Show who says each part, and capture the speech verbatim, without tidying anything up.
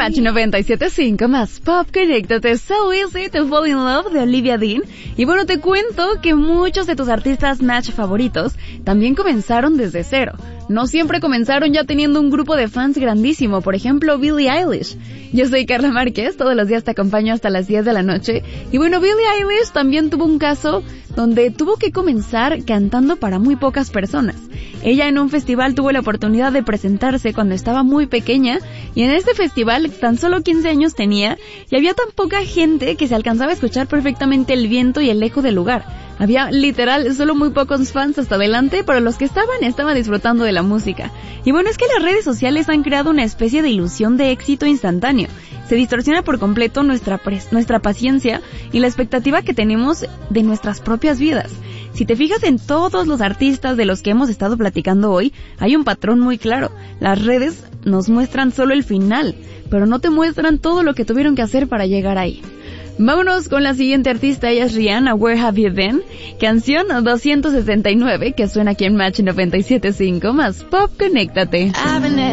Speaker 1: Match noventa y siete punto cinco más Pop, conéctate. So Easy to Fall in Love de Olivia Dean. Y bueno, te cuento que muchos de tus artistas Match favoritos también comenzaron desde cero. No siempre comenzaron ya teniendo un grupo de fans grandísimo, por ejemplo Billie Eilish. Yo soy Carla Márquez, todos los días te acompaño hasta las diez de la noche. Y bueno, Billie Eilish también tuvo un caso donde tuvo que comenzar cantando para muy pocas personas. Ella en un festival tuvo la oportunidad de presentarse cuando estaba muy pequeña, y en este festival tan solo quince años tenía, y había tan poca gente que se alcanzaba a escuchar perfectamente el viento y el eco del lugar. Había literal solo muy pocos fans hasta adelante, pero los que estaban estaban disfrutando de la música. Y bueno, es que las redes sociales han creado una especie de ilusión de éxito instantáneo. Se distorsiona por completo nuestra, pres- nuestra paciencia y la expectativa que tenemos de nuestras propias vidas. Si te fijas en todos los artistas de los que hemos estado platicando hoy, hay un patrón muy claro. Las redes nos muestran solo el final, pero no te muestran todo lo que tuvieron que hacer para llegar ahí. Vámonos con la siguiente artista, ella es Rihanna, Where Have You Been? Canción doscientos sesenta y nueve, que suena aquí en Match noventa y siete punto cinco más Pop, conéctate.